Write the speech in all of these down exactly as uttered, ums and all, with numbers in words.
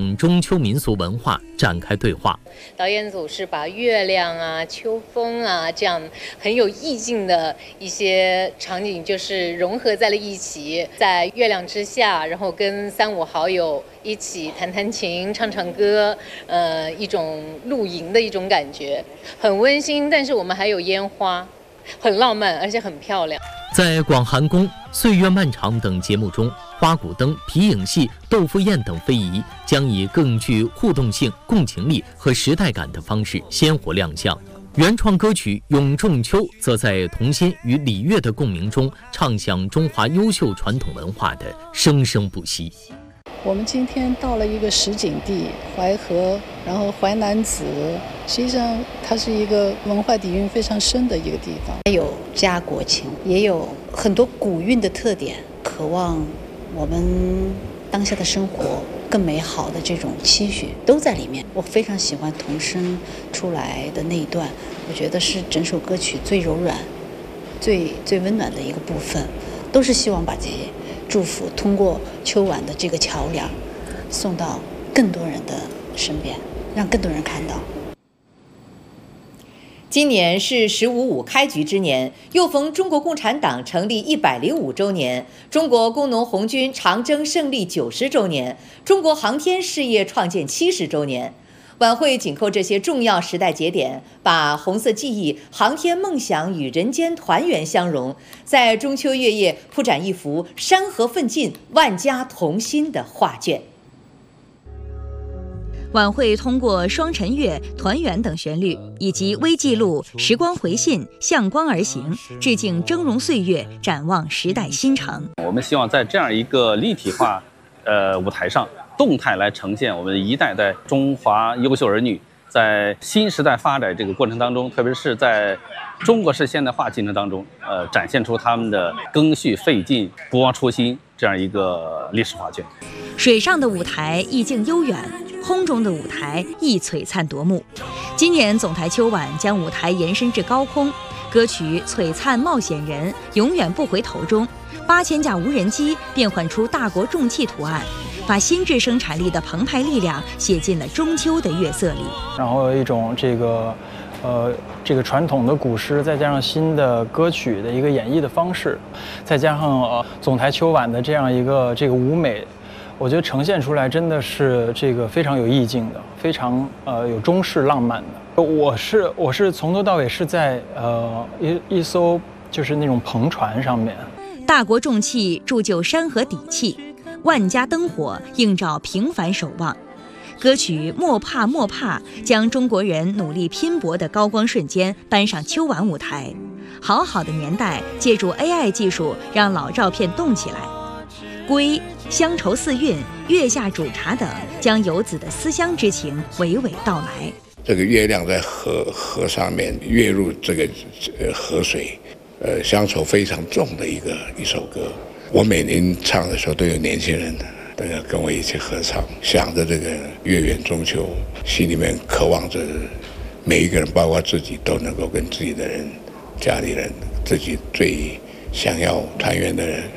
等中秋民俗文化展开对话。 导演组是把月亮啊、秋风啊这样很有意境的一些场景，就是融合在了一起，在月亮之下，然后跟三五好友一起弹弹琴、唱唱歌，呃，一种露营的一种感觉，很温馨。但是我们还有烟花，很浪漫，而且很漂亮。 在广寒宫、岁月漫长等节目中，花鼓灯、皮影戏、豆腐宴等非遗将以更具互动性、共情力和时代感的方式鲜活亮相。原创歌曲《咏仲秋》则在童心与礼乐的共鸣中，唱响中华优秀传统文化的生生不息。 我们今天到了一个实景地淮河，然后淮南子，实际上它是一个文化底蕴非常深的一个地方， 有家国情，也有很多古韵的特点，渴望我们当下的生活更美好的这种期许都在里面。我非常喜欢童声出来的那一段，我觉得是整首歌曲最柔软、最最温暖的一个部分，都是希望把这些祝福通过秋晚的这个桥梁送到更多人的身边，让更多人看到。 今年是十五五开局之年，又逢中国共产党成立一百零五周年，中国工农红军长征胜利九十周年，中国航天事业创建七十周年。晚会紧扣这些重要时代节点，把红色记忆、航天梦想与人间团圆相融，在中秋月夜铺展一幅山河奋进、万家同心的画卷。 晚会通过《双晨月》《团圆》等旋律，以及微记录、时光回信、向光而行，致敬峥嵘岁月，展望时代新程。 我们希望在这样一个立体化呃舞台上，动态来呈现我们一代代中华优秀儿女在新时代发展这个过程当中，特别是在中国式现代化进程当中，呃，展现出他们的赓续费劲、不忘初心这样一个历史画卷。 水上的舞台意境悠远，空中的舞台亦璀璨夺目。今年总台秋晚将舞台延伸至高空，歌曲《璀璨冒险人》永远不回头中，八千架无人机变换出大国重器图案，把新质生产力的澎湃力量写进了中秋的月色里。 然后一种这个呃这个传统的古诗，再加上新的歌曲的一个演绎的方式，再加上呃总台秋晚的这样一个这个舞美，我觉得呈现出来真的是这个非常有意境的，非常呃有中式浪漫的。我是我是从头到尾是在呃一一艘就是那种篷船上面， 大国重器铸就山河底气，万家灯火映照平凡守望。歌曲《莫怕莫怕》将中国人努力拼搏的高光瞬间搬上秋晚舞台。好好的年代借助 A I 技术让老照片动起来。归、乡愁四韵、月下煮茶等将游子的思乡之情娓娓道来。 这个月亮在河河上面跃入这个呃河水，呃乡愁非常重的一个一首歌。我每年唱的时候都有年轻人大家跟我一起合唱，想着这个月圆中秋，心里面渴望着每一个人，包括自己，都能够跟自己的人、家里人、自己最想要团圆的人。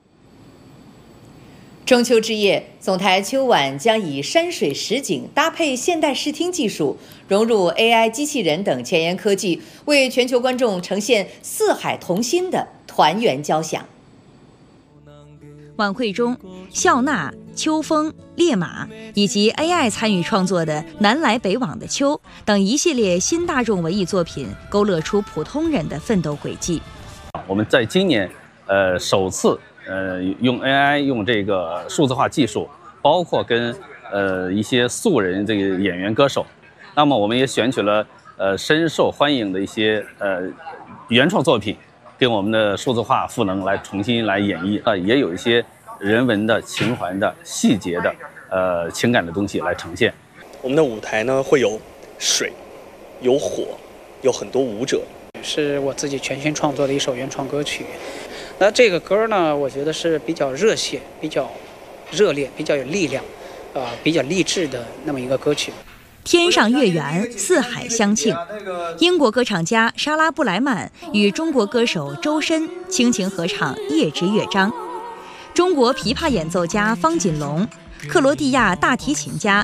中秋之夜，总台秋晚将以山水实景搭配现代视听技术，融入 A I 机器人等前沿科技，为全球观众呈现四海同心的团圆交响。 晚会中，笑纳、秋风、烈马以及 A I 参与创作的《南来北往的秋》等一系列新大众文艺作品，勾勒出普通人的奋斗轨迹。 我们在今年，呃，首次呃用 A I 用这个数字化技术，包括跟呃一些素人这个演员歌手，那么我们也选取了呃深受欢迎的一些呃原创作品。跟我们的数字化赋能来重新来演绎，啊，也有一些人文的、情怀的、细节的，呃，情感的东西来呈现。 我们的舞台呢，会有水，有火，有很多舞者。 是我自己全新创作的一首原创歌曲。那这个歌呢，我觉得是比较热血、比较热烈、比较有力量，呃，比较励志的那么一个歌曲。 天上月圆，四海相庆。英国歌唱家莎拉布莱曼与中国歌手周深倾情合唱《夜之乐章》，中国琵琶演奏家方锦龙、克罗地亚大提琴家